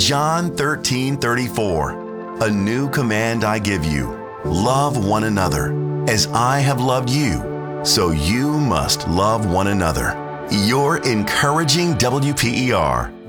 John 13:34. A new command I give you, love one another. As I have loved you, so you must love one another. Your encouraging WPER.